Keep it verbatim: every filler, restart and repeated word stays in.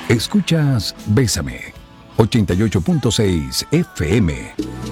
Escuchas Bésame, ochenta y ocho punto seis F M.